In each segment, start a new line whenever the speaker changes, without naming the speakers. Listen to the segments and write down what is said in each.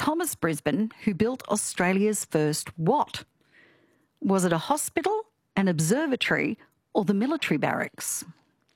Thomas Brisbane who built Australia's first what? Was it a hospital, an observatory, or the military barracks?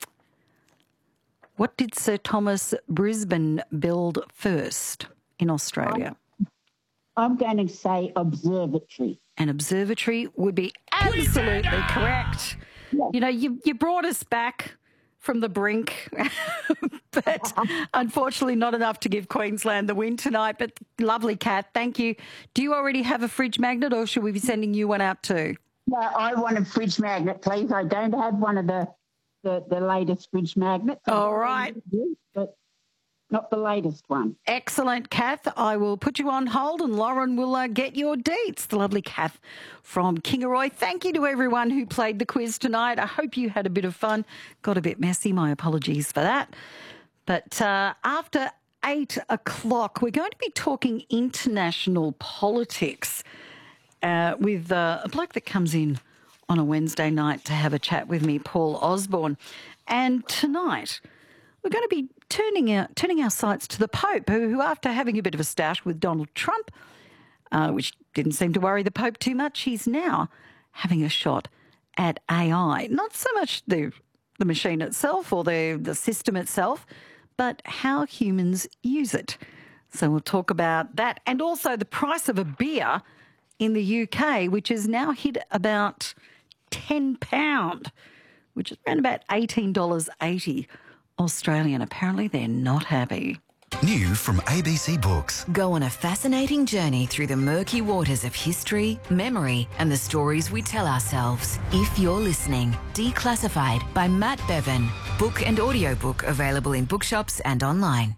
What did Sir Thomas Brisbane build first in Australia?
I'm going to say observatory.
An observatory would be absolutely correct.
Yeah.
You know, you brought us back from the brink, but unfortunately not enough to give Queensland the win tonight. But lovely, Kath, thank you. Do you already have a fridge magnet or should we be sending you one out too?
Yeah, I want a fridge magnet, please. I don't have one of the latest fridge magnets.
All right.
But not the latest one.
Excellent, Kath. I will put you on hold and Lauren will get your deets. The lovely Kath from Kingaroy. Thank you to everyone who played the quiz tonight. I hope you had a bit of fun. Got a bit messy. My apologies for that. But after 8 o'clock, we're going to be talking international politics with a bloke that comes in on a Wednesday night to have a chat with me, Paul Osborne. And tonight we're going to be turning our sights to the Pope, who after having a bit of a stoush with Donald Trump, which didn't seem to worry the Pope too much, he's now having a shot at AI. Not so much the machine itself or the system itself, but how humans use it. So we'll talk about that and also the price of a beer in the UK, which has now hit about £10, which is around about $18.80 Australian. Apparently they're not happy.
New from ABC Books.
Go on a fascinating journey through the murky waters of history, memory, and the stories we tell ourselves. If you're listening, Declassified by Matt Bevan. Book and audiobook available in bookshops and online.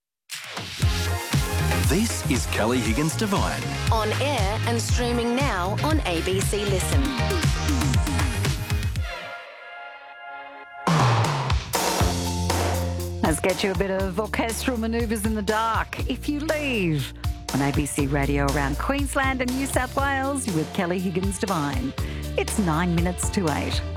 This is Kelly Higgins Devine.
On air and streaming now on ABC Listen.
Let's get you a bit of orchestral manoeuvres in the dark. If You Leave on ABC Radio around Queensland and New South Wales with Kelly Higgins Devine. It's 9 minutes to 8.